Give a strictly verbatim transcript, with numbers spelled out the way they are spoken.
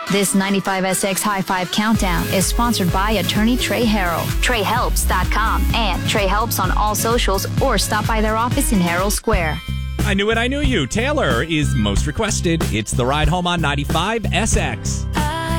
This ninety-five S X High Five Countdown is sponsored by attorney Trey Harrell, Trey Helps dot com, and Trey Helps on all socials, or stop by their office in Herald Square. I knew it, I knew you. Taylor is most requested. It's the ride home on ninety-five S X.